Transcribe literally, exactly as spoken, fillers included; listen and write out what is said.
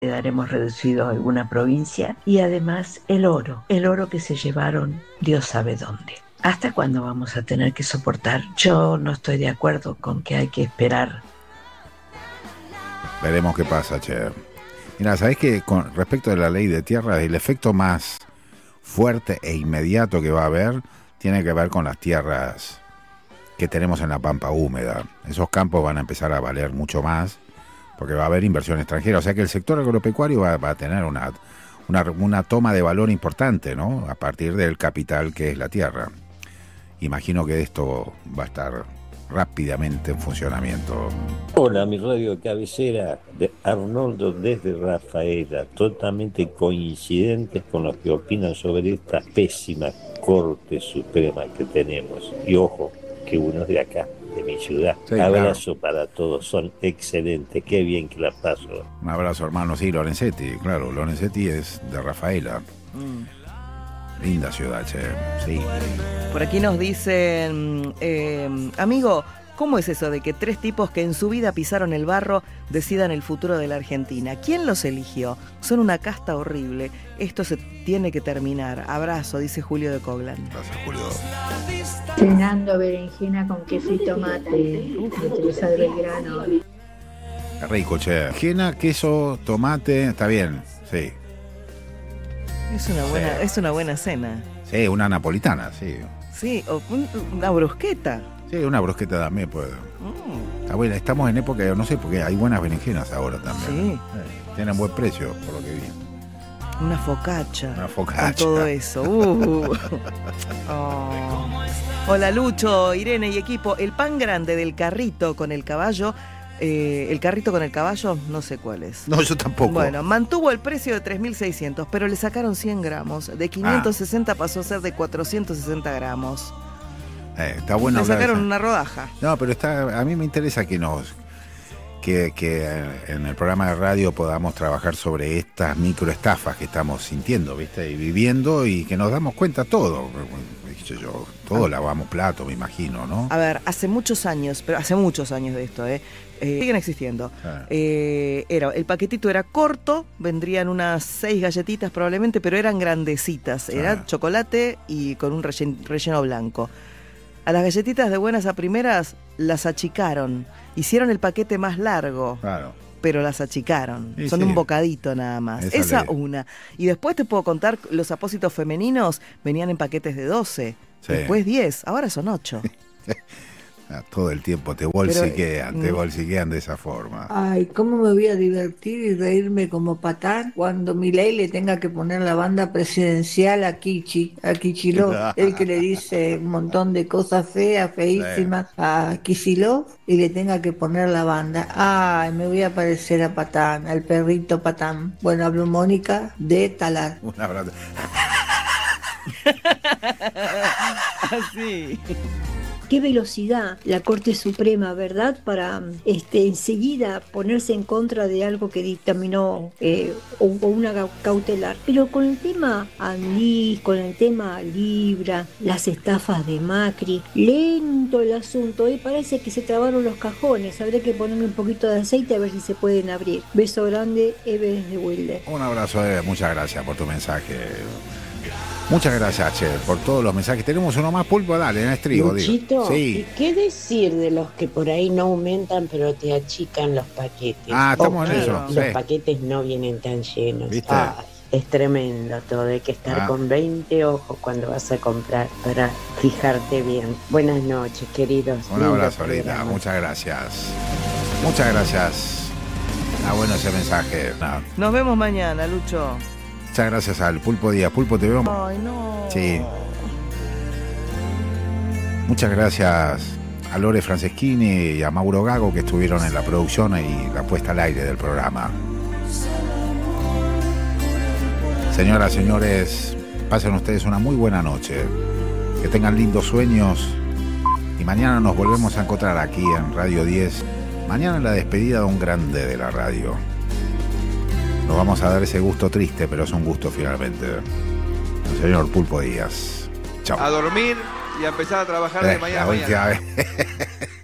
quedaremos reducidos a alguna provincia, y además el oro, el oro que se llevaron Dios sabe dónde. ¿Hasta cuándo vamos a tener que soportar? Yo no estoy de acuerdo con que hay que esperar. Veremos qué pasa, che. Mira, ¿sabés que con respecto de la ley de tierras, el efecto más fuerte e inmediato que va a haber tiene que ver con las tierras que tenemos en la pampa húmeda? Esos campos van a empezar a valer mucho más porque va a haber inversión extranjera, o sea que el sector agropecuario va, va a tener una, una, una toma de valor importante, ¿no? A partir del capital que es la tierra. Imagino que esto va a estar rápidamente en funcionamiento. Hola, mi radio de cabecera de Arnoldo desde Rafaela, totalmente coincidentes con lo que opinan sobre esta pésima Corte Suprema que tenemos. Y ojo, que uno es de acá, de mi ciudad. Sí, abrazo, claro, para todos, son excelentes, qué bien que la paso. Un abrazo, hermano. Sí, Lorenzetti, claro, Lorenzetti es de Rafaela. Mm. Linda ciudad, che. Sí. Por aquí nos dicen, eh, amigo, ¿cómo es eso de que tres tipos que en su vida pisaron el barro decidan el futuro de la Argentina? ¿Quién los eligió? Son una casta horrible. Esto se tiene que terminar. Abrazo, dice Julio de Coglan. Gracias, Julio. Cenando berenjena con queso y tomate, de Teresa de Belgrano. Qué rico, che. Berenjena, queso, tomate, está bien, sí. Es una buena, sí. Es una buena cena. Sí, una napolitana, sí. Sí, o un, una brusqueta. Sí, una brusqueta también puede. Mm. Está buena. Estamos en época, no sé, porque hay buenas berenjenas ahora también. Sí. Eh, tienen buen precio, por lo que vi. Una focaccia. Una focaccia. Con todo eso. Uh. Oh. Hola, Lucho, Irene y equipo. El pan grande del carrito con el caballo. Eh, el carrito con el caballo, no sé cuál es. No, yo tampoco. Bueno, mantuvo el precio de tres mil seiscientos, pero le sacaron cien gramos. De quinientos sesenta ah. pasó a ser de cuatrocientos sesenta gramos. Eh, está bueno. Le sacaron una rodaja. No, pero está, a mí me interesa que nos que, que en el programa de radio podamos trabajar sobre estas microestafas que estamos sintiendo, ¿viste? Y viviendo, y que nos damos cuenta todo. Yo, todo lavamos plato, me imagino, ¿no? A ver, hace muchos años, pero hace muchos años de esto, ¿eh? eh siguen existiendo. Ah. Eh, era, el paquetito era corto, vendrían unas seis galletitas probablemente, pero eran grandecitas. Era ah. chocolate y con un relleno, relleno blanco. A las galletitas de buenas a primeras las achicaron, hicieron el paquete más largo. Claro. Pero las achicaron, sí, son sí. un bocadito nada más. Esa, Esa una. Y después te puedo contar, los apósitos femeninos venían en paquetes de doce, sí. después diez, ahora son ocho. Todo el tiempo te bolsiquean, Pero, te bolsiquean de esa forma. Ay, cómo me voy a divertir y reírme como patán cuando Milei le tenga que poner la banda presidencial a Kichi, a Kicillof, el que le dice un montón de cosas feas, feísimas sí. a Kicillof, y le tenga que poner la banda. Ay, me voy a parecer a Patán, al perrito Patán. Bueno, hablo Mónica de Talar. Un abrazo. Así. Qué velocidad la Corte Suprema, ¿verdad? Para este, enseguida ponerse en contra de algo que dictaminó eh, o, o una cautelar. Pero con el tema Andiz, con el tema Libra, las estafas de Macri, lento el asunto. Y parece que se trabaron los cajones. Habría que ponerle un poquito de aceite a ver si se pueden abrir. Beso grande, Eve desde Wilde. Un abrazo, Eve. Muchas gracias por tu mensaje. Muchas gracias, Che, por todos los mensajes. Tenemos uno más, Pulpo, dale, en estribo. Luchito, sí. ¿Y qué decir de los que por ahí no aumentan pero te achican los paquetes? Ah, estamos okay, en eso. Los sí. paquetes no vienen tan llenos. ¿Viste? Ah, es tremendo todo, hay que estar ah. con veinte ojos cuando vas a comprar para fijarte bien. Buenas noches, queridos. Un abrazo, Rita, muchas gracias. Muchas gracias. Ah, bueno ese mensaje. No. Nos vemos mañana, Lucho. Muchas gracias al Pulpo Díaz. Pulpo, te veo. Ay, no. Sí. Muchas gracias a Lore Franceschini y a Mauro Gago, que estuvieron en la producción y la puesta al aire del programa. Señoras, señores, pasen ustedes una muy buena noche. Que tengan lindos sueños. Y mañana nos volvemos a encontrar aquí en Radio diez. Mañana en la despedida de un grande de la radio. Nos vamos a dar ese gusto triste, pero es un gusto finalmente. El señor Pulpo Díaz. Chao. A dormir y a empezar a trabajar de eh, mañana a mañana.